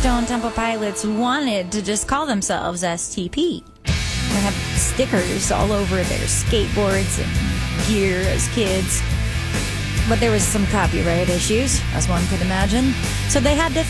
Stone Temple Pilots wanted to just call themselves STP. They have stickers all over their skateboards and gear as kids. But there was some copyright issues, as one could imagine. So they had to